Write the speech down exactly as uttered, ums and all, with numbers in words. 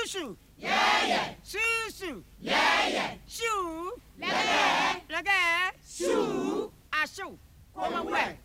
叔， 爷爷， 叔叔， 爷爷， 叔， 那个那个叔， 阿叔， 我们喂。